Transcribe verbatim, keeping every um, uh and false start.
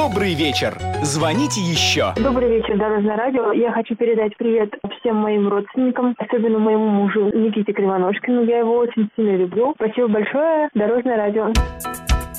Добрый вечер. Звоните еще. Добрый вечер, Дорожное радио. Я хочу передать привет всем моим родственникам, особенно моему мужу Никите Кривоножкину. Я его очень сильно люблю. Спасибо большое, Дорожное радио.